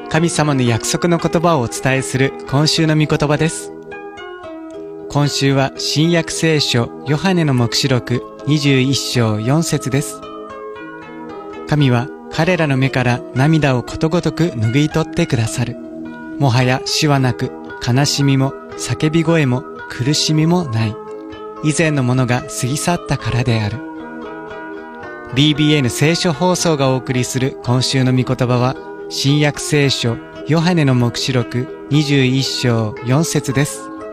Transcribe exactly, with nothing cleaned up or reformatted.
神様の約束の言葉をお伝えする今週の御言葉です。今週は新約聖書ヨハネの黙示録にじゅういっ章よん節です。神は彼らの目から涙をことごとく拭い取ってくださる。もはや死はなく、悲しみも叫び声も苦しみもない。以前のものが過ぎ去ったからである。ビービーエヌ 聖書放送がお送りする今週の御言葉は、新約聖書ヨハネの黙示録にじゅういっ章よん節です。